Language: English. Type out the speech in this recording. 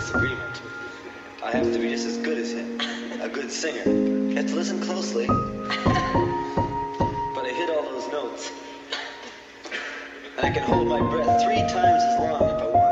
disagreement. I have to be just as good as him, a good singer. You have to listen closely. But I hit all those notes. And I can hold my breath 3 times as long if I want.